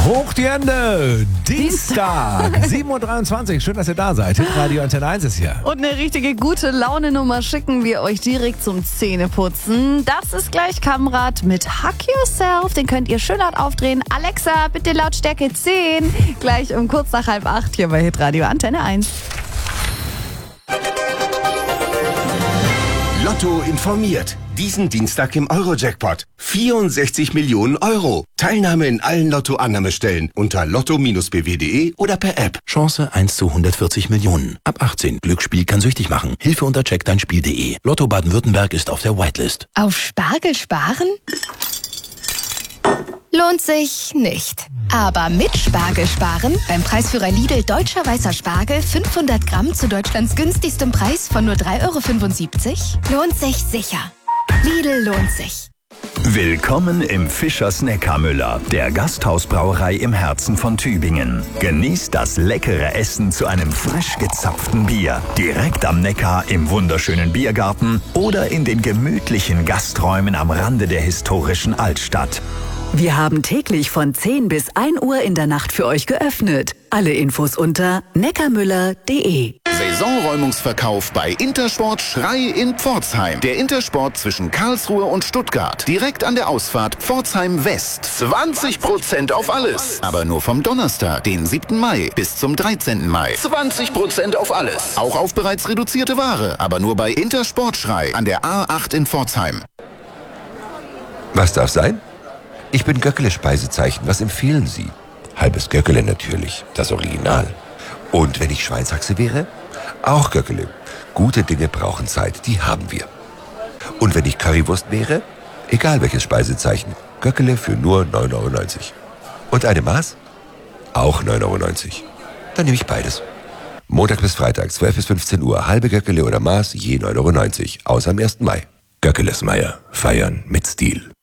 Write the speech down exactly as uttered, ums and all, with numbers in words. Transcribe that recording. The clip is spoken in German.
Hoch die Hände! Dienstag, sieben Uhr dreiundzwanzig. Schön, dass ihr da seid. Radio Antenne eins ist hier. Und eine richtige gute Laune-Nummer schicken wir euch direkt zum Zähneputzen. Das ist gleich Kamrat mit Hack Yourself. Den könnt ihr schön laut aufdrehen. Alexa, bitte Lautstärke zehn. Gleich um kurz nach halb acht hier bei Hitradio Antenne eins. Lotto informiert. Diesen Dienstag im Euro-Jackpot. vierundsechzig Millionen Euro. Teilnahme in allen Lotto-Annahmestellen unter lotto b w punkt de oder per App. Chance eins zu hundertvierzig Millionen. Ab achtzehn. Glücksspiel kann süchtig machen. Hilfe unter check dein spiel punkt de. Lotto Baden-Württemberg ist auf der Whitelist. Auf Spargel sparen? Lohnt sich nicht. Aber mit Spargel sparen, beim Preisführer Lidl Deutscher Weißer Spargel fünfhundert Gramm zu Deutschlands günstigstem Preis von nur drei Euro fünfundsiebzig, lohnt sich sicher. Lidl lohnt sich. Willkommen im Fischers Neckarmüller, der Gasthausbrauerei im Herzen von Tübingen. Genießt das leckere Essen zu einem frisch gezapften Bier. Direkt am Neckar im wunderschönen Biergarten oder in den gemütlichen Gasträumen am Rande der historischen Altstadt. Wir haben täglich von zehn bis ein Uhr in der Nacht für euch geöffnet. Alle Infos unter neckarmüller punkt de. Saisonräumungsverkauf bei Intersport Schrei in Pforzheim. Der Intersport zwischen Karlsruhe und Stuttgart. Direkt an der Ausfahrt Pforzheim West. zwanzig Prozent auf alles. Aber nur vom Donnerstag, den siebten Mai, bis zum dreizehnten Mai. zwanzig Prozent auf alles. Auch auf bereits reduzierte Ware. Aber nur bei Intersport Schrei an der A acht in Pforzheim. Was darf sein? Ich bin Göckele-Speisezeichen. Was empfehlen Sie? Halbes Göckele natürlich, das Original. Und wenn ich Schweinshaxe wäre? Auch Göckele. Gute Dinge brauchen Zeit, die haben wir. Und wenn ich Currywurst wäre? Egal welches Speisezeichen, Göckele für nur neun Euro neunzig. Und eine Maß? Auch neun Euro neunzig. Dann nehme ich beides. Montag bis Freitag, zwölf bis fünfzehn Uhr, halbe Göckele oder Maß, je neun Euro neunzig. Außer am ersten Mai. Göckelesmeier. Feiern mit Stil.